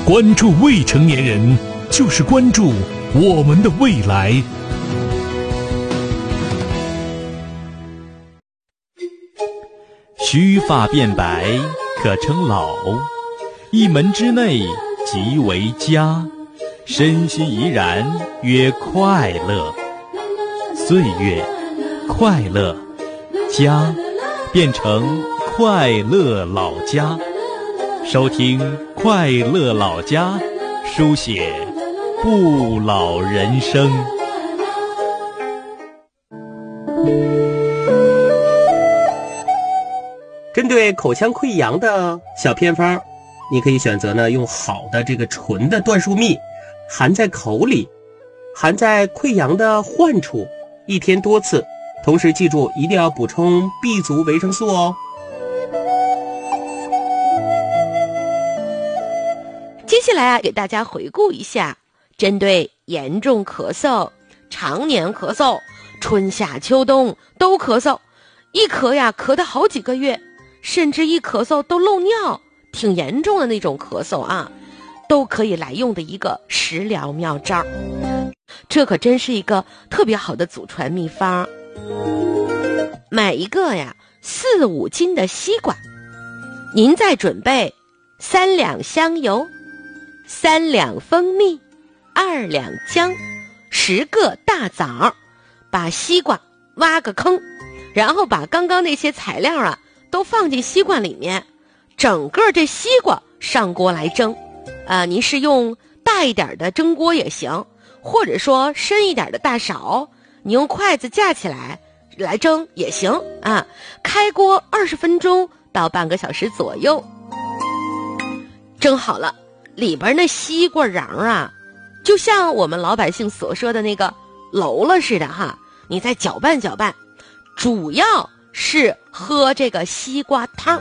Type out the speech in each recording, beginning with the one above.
关注未成年人，就是关注我们的未来。 须发变白，可称老；一门之内，即为家。身心怡然，曰快乐。岁月，快乐，家，变成快乐老家。收听快乐老家，书写不老人生。 针对口腔溃疡的小偏方，你可以选择呢用好的这个纯的椴树蜜，含在口里，含在溃疡的患处，一天多次。同时记住，一定要补充 B 族维生素哦。 接下来给大家回顾一下，针对严重咳嗽、常年咳嗽、春夏秋冬都咳嗽，一咳咳得好几个月，甚至一咳嗽都漏尿，挺严重的那种咳嗽啊，都可以来用的一个食疗妙招。这可真是一个特别好的祖传秘方。买一个4-5斤的西瓜，您再准备3两香油、3两蜂蜜、2两姜、10个大枣，把西瓜挖个坑，然后把刚刚那些材料都放进西瓜里面，整个这西瓜上锅来蒸。您是用大一点的蒸锅也行，或者说深一点的大勺，你用筷子架起来蒸也行啊。开锅20分钟到半个小时左右，蒸好了，里边那西瓜瓤就像我们老百姓所说的那个揉了似的哈，你再搅拌搅拌，主要是喝这个西瓜汤，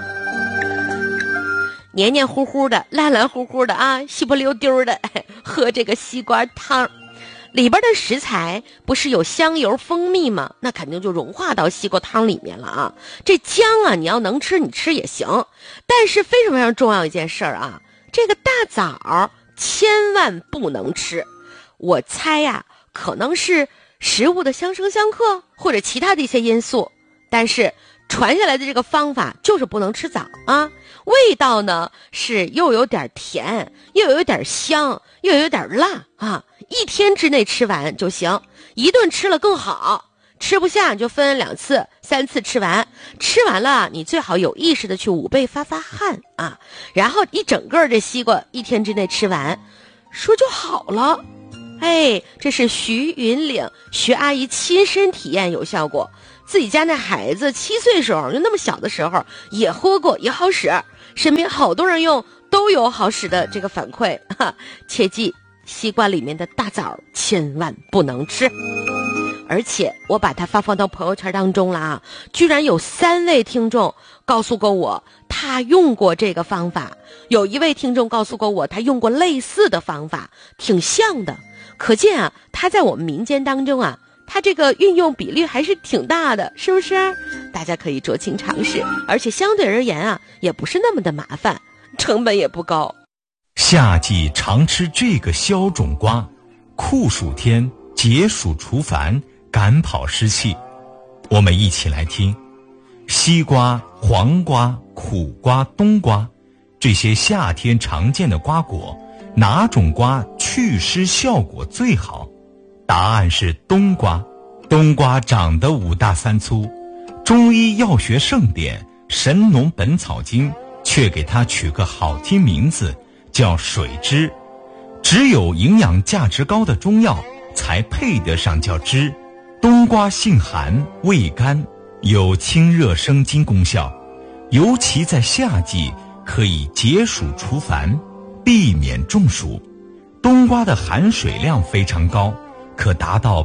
黏黏糊糊的，烂烂糊糊的稀不溜丢的，喝这个西瓜汤。里边的食材不是有香油蜂蜜吗？那肯定就融化到西瓜汤里面了这姜你要能吃你吃也行，但是非常非常重要一件事这个大枣千万不能吃。我猜可能是食物的相生相克或者其他的一些因素，但是传下来的这个方法就是不能吃枣味道呢是又有点甜，又有点香，又有点辣1天之内吃完就行，一顿吃了更好，吃不下就分2次、3次吃完。吃完了你最好有意识的去捂背发汗然后一整个这西瓜1天之内吃完，说就好了。这是徐云岭徐阿姨亲身体验有效果，自己家那孩子7岁时候，就那么小的时候也喝过，也好使，身边好多人用都有好使的这个反馈切记西瓜里面的大枣千万不能吃。而且我把它发放到朋友圈当中了居然有3位听众告诉过我他用过这个方法，有1位听众告诉过我他用过类似的方法，挺像的，可见他在我们民间当中它这个运用比率还是挺大的，是不是？大家可以酌情尝试，而且相对而言也不是那么的麻烦，成本也不高。 夏季常吃这个消肿瓜，酷暑天解暑除烦，赶跑湿气。我们一起来听西瓜、黄瓜、苦瓜、冬瓜这些夏天常见的瓜果，哪种瓜祛湿效果最好？答案是冬瓜。冬瓜长得5大3粗，中医药学盛典《神农本草经》却给它取个好听名字，叫水栀。只有营养价值高的中药才配得上叫栀。冬瓜性寒，味甘，有清热生津功效，尤其在夏季可以解暑除烦，避免中暑。冬瓜的含水量非常高，可达到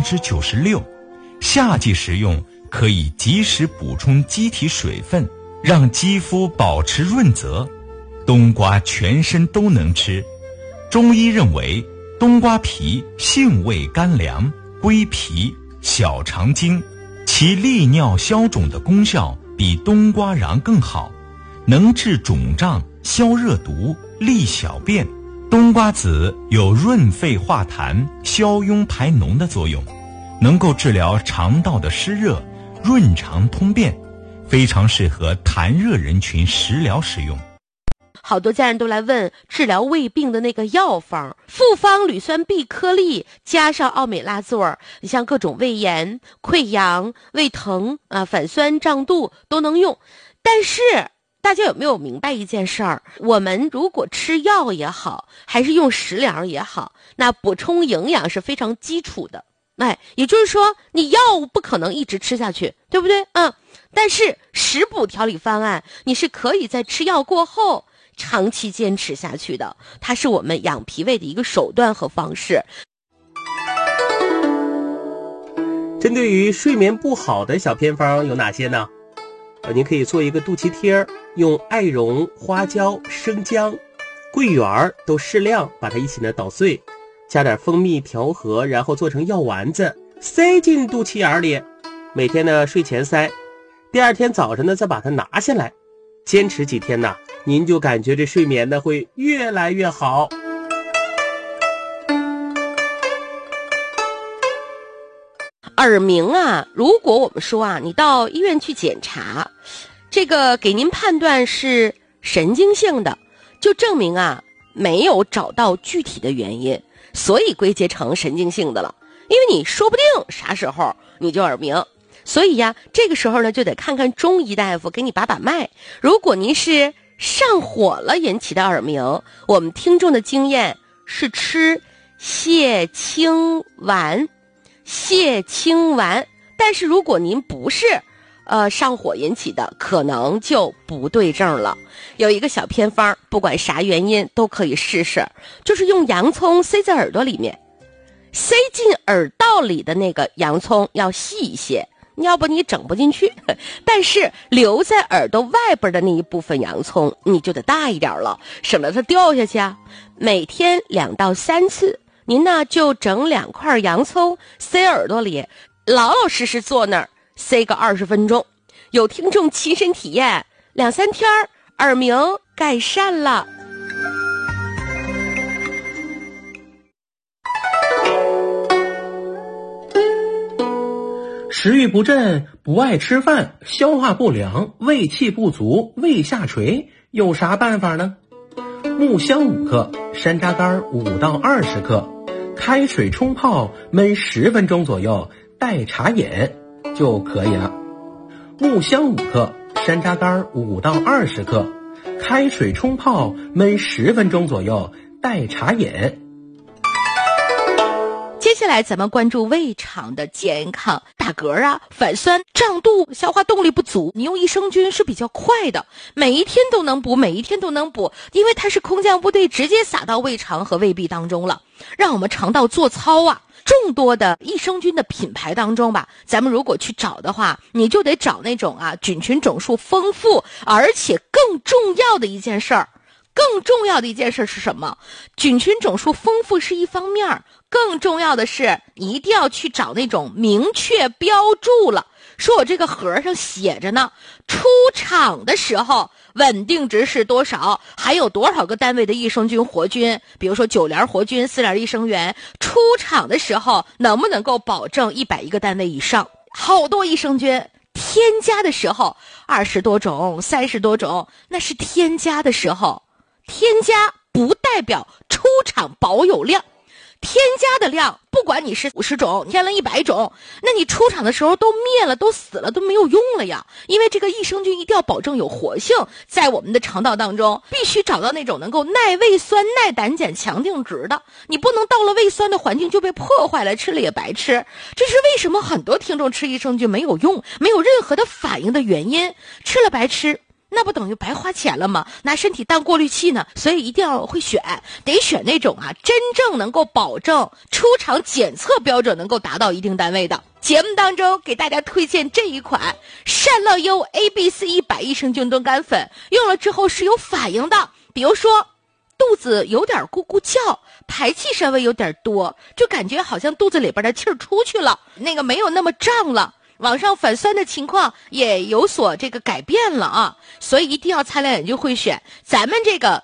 96%，夏季食用可以及时补充机体水分，让肌肤保持润泽。冬瓜全身都能吃，中医认为冬瓜皮性味甘凉，归脾、小肠经，其利尿消肿的功效比冬瓜瓤更好，能治肿胀、消热毒、利小便， 冬瓜子有润肺化痰、消痈排脓的作用，能够治疗肠道的湿热，润肠通便，非常适合痰热人群食疗使用。 好多家人都来问治疗胃病的那个药方，复方铝酸铋颗粒加上奥美拉唑，你像各种胃炎、溃疡、胃疼反酸胀肚都能用。但是大家有没有明白一件事儿？我们如果吃药也好，还是用食疗也好，那补充营养是非常基础的。也就是说你药物不可能一直吃下去，对不对？但是食补调理方案你是可以在吃药过后长期坚持下去的，它是我们养脾胃的一个手段和方式。 针对于睡眠不好的小偏方有哪些呢？您可以做一个肚脐贴，用艾绒、花椒、生姜、桂圆都适量把它一起捣碎，加点蜂蜜调和，然后做成药丸子，塞进肚脐眼里，每天呢睡前塞，第二天早上呢再把它拿下来，坚持几天呢，您就感觉这睡眠呢会越来越好。 耳鸣如果我们说你到医院去检查，这个给您判断是神经性的，就证明没有找到具体的原因，所以归结成神经性的了。因为你说不定啥时候你就耳鸣，所以这个时候呢就得看看中医大夫给你把把脉。如果您是上火了引起的耳鸣，我们听众的经验是吃泻清丸。但是如果您不是上火引起的，可能就不对症了。有一个小偏方，不管啥原因都可以试试，就是用洋葱塞在耳朵里面，塞进耳道里的那个洋葱要细一些，要不你整不进去，但是留在耳朵外边的那一部分洋葱你就得大一点了，省得它掉下去每天2到3次，您呢就整2块洋葱塞耳朵里，老老实实坐那儿塞个20分钟。有听众亲身体验，2、3天耳鸣改善了。 食欲不振，不爱吃饭，消化不良，胃气不足，胃下垂，有啥办法呢？木香5克，山楂干5到20克，开水冲泡焖10分钟左右，代茶饮就可以了。木香5克，山楂干5到20克，开水冲泡焖10分钟左右，代茶饮。 接下来咱们关注胃肠的健康，打嗝反酸胀肚，消化动力不足，你用益生菌是比较快的，每一天都能补，因为它是空降部队直接撒到胃肠和胃壁当中了，让我们肠道做操众多的益生菌的品牌当中咱们如果去找的话，你就得找那种菌群种数丰富，而且更重要的一件事是什么？菌群种数丰富是一方面，更重要的是你一定要去找那种明确标注了，说我这个盒上写着呢，出厂的时候稳定值是多少，还有多少个单位的益生菌活菌，比如说9联活菌、4联益生元，出厂的时候能不能够保证110个单位以上。好多益生菌添加的时候20多种、30多种，那是添加的时候，添加不代表出厂保有量，添加的量不管你是50种添了100种，那你出厂的时候都灭了，都死了，都没有用了呀。因为这个益生菌一定要保证有活性，在我们的肠道当中必须找到那种能够耐胃酸、耐胆碱、强定值的，你不能到了胃酸的环境就被破坏了，吃了也白吃。这是为什么很多听众吃益生菌没有用，没有任何的反应的原因，吃了白吃，那不等于白花钱了吗？拿身体当过滤器呢。所以一定要会选，得选那种真正能够保证出厂检测标准能够达到一定单位的。节目当中给大家推荐这一款善乐优 ABC100益生菌炖肝粉，用了之后是有反应的，比如说肚子有点咕咕叫，排气稍微有点多，就感觉好像肚子里边的气儿出去了，那个没有那么胀了，往上反酸的情况也有所这个改变了所以一定要擦亮眼睛会选咱们这个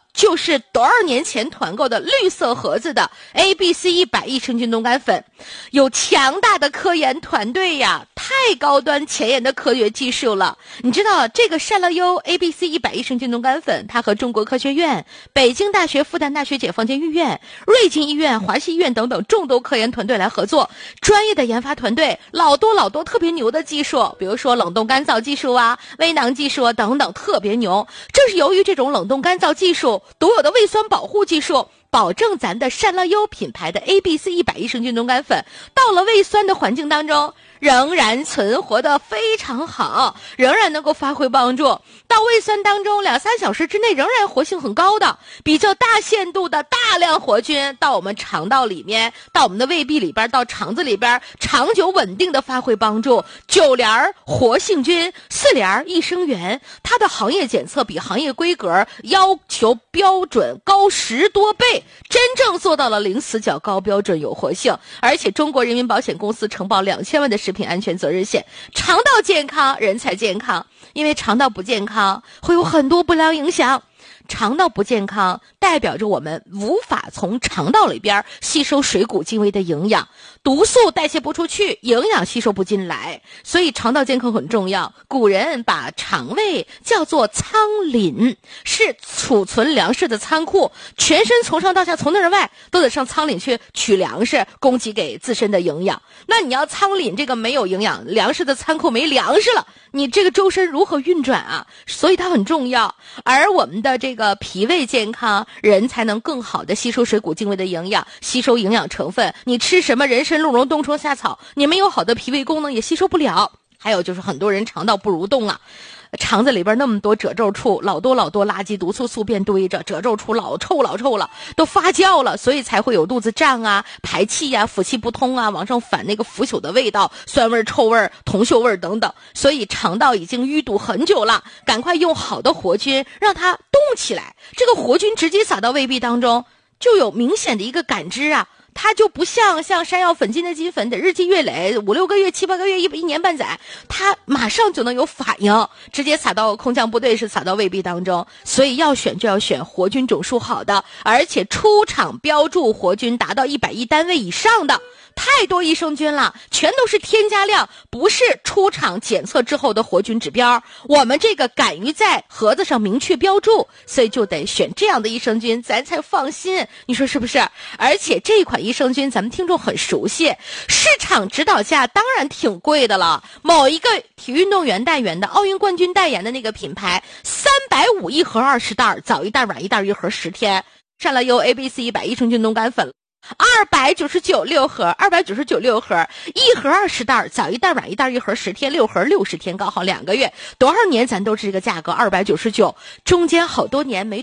就是多少年前团购的绿色盒子的 ABC100益生菌冻干粉，有强大的科研团队呀，太高端前沿的科学技术了。你知道这个善乐优 ABC100益生菌冻干粉，它和中国科学院、北京大学、复旦大学解放军医院、瑞金医院、华西医院等等众多科研团队来合作，专业的研发团队，老多特别牛的技术，比如说冷冻干燥技术啊、微囊技术啊等等，特别牛。正是由于这种冷冻干燥技术、独有的胃酸保护技术，保证咱的善乐优品牌的 ABC100益生菌冻干粉到了胃酸的环境当中仍然存活得非常好，仍然能够发挥帮助，到胃酸当中2-3小时之内仍然活性很高的，比较大限度的大量活菌到我们肠道里面，到我们的胃壁里边，到肠子里边，长久稳定的发挥帮助。9联活性菌，4联益生元，它的行业检测比行业规格要求标准高10多倍，真正做到了零死角、高标准、有活性。而且中国人民保险公司承保2000万的食品安全责任险。肠道健康，人才健康，因为肠道不健康会有很多不良影响。肠道不健康代表着我们无法从肠道里边吸收水谷精微的营养，毒素代谢不出去，营养吸收不进来，所以肠道健康很重要。古人把肠胃叫做仓廪，是储存粮食的仓库，全身从上到下从内而外都得上仓廪去取粮食，供给给自身的营养。那你要仓廪这个没有营养，粮食的仓库没粮食了，你这个周身如何运转啊？所以它很重要。而我们的这个脾胃健康，人才能更好的吸收水谷精微的营养，吸收营养成分。你吃什么人参、鹿茸、冬虫夏草，你没有好的脾胃功能也吸收不了。还有就是很多人肠道不蠕动啊，肠子里边那么多褶皱处，老多垃圾毒素宿便堆着，褶皱处老臭了，都发酵了，所以才会有肚子胀啊、排气啊、腹气不通啊，往上反那个腐朽的味道，酸味、臭味、铜锈味等等。所以肠道已经淤堵很久了，赶快用好的活菌让它动起来。这个活菌直接撒到胃壁当中，就有明显的一个感知啊。它就不像山药粉、金的金粉得日积月累，5-6个月、7-8个月、1年半载，它马上就能有反应，直接撒到空降部队，是撒到胃壁当中。所以要选就要选活菌种数好的，而且出厂标注活菌达到100亿单位以上的。太多益生菌了，全都是添加量，不是出厂检测之后的活菌指标。我们这个敢于在盒子上明确标注，所以就得选这样的益生菌，咱才放心。你说是不是？而且这款益生菌咱们听众很熟悉，市场指导价当然挺贵的了。某一个体育运动员代言的、奥运冠军代言的那个品牌，350一盒20袋，早一袋晚一袋，一盒10天。善乐优 ABC100益生菌冻干粉299六盒，299六盒，一盒20袋，早一袋晚一袋，一盒10天，6盒60天，刚好2个月，多少年咱都是这个价格299，中间好多年没